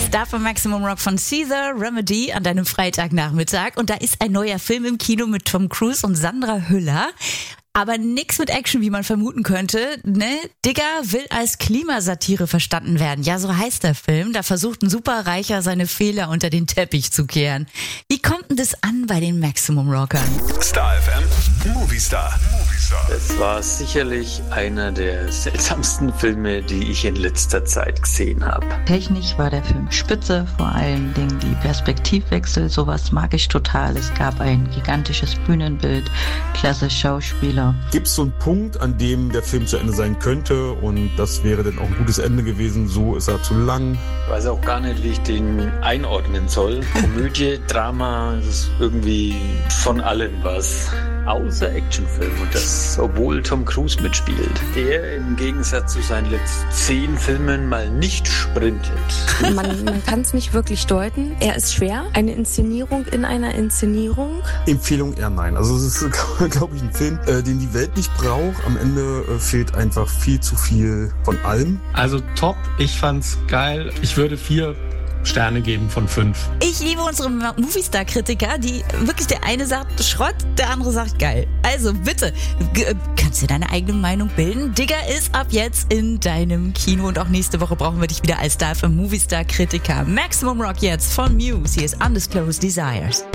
Star von Maximum Rock von Caesar Remedy an deinem Freitagnachmittag. Und da ist ein neuer Film im Kino mit Tom Cruise und Sandra Hüller. Aber nix mit Action, wie man vermuten könnte, ne? Digger will als Klimasatire verstanden werden. Ja, so heißt der Film. Da versucht ein Superreicher seine Fehler unter den Teppich zu kehren. Wie kommt denn das an bei den Maximum Rockern? Star FM, Movie Star. Es war sicherlich einer der seltsamsten Filme, die ich in letzter Zeit gesehen habe. Technisch war der Film spitze, vor allen Dingen die Perspektivwechsel, sowas mag ich total. Es gab ein gigantisches Bühnenbild, klasse Schauspieler. Gibt es so einen Punkt, an dem der Film zu Ende sein könnte und das wäre dann auch ein gutes Ende gewesen, so ist er zu lang. Ich weiß auch gar nicht, wie ich den einordnen soll. Komödie, Drama, das ist irgendwie von allem was. Außer Actionfilm und das, obwohl Tom Cruise mitspielt. Der im Gegensatz zu seinen letzten 10 Filmen mal nicht sprintet. Man kann es nicht wirklich deuten. Er ist schwer. Eine Inszenierung in einer Inszenierung. Empfehlung eher nein. Also es ist, glaube ich, ein Film, den die Welt nicht braucht. Am Ende fehlt einfach viel zu viel von allem. Also top, ich fand's geil. Ich würde 4 Sterne geben von 5. Ich liebe unsere Moviestar-Kritiker, die wirklich, der eine sagt Schrott, der andere sagt geil. Also bitte, kannst du deine eigene Meinung bilden? Digger ist ab jetzt in deinem Kino und auch nächste Woche brauchen wir dich wieder als Star für Moviestar-Kritiker. Maximum Rock jetzt von Muse. Hier ist Undisclosed Desires.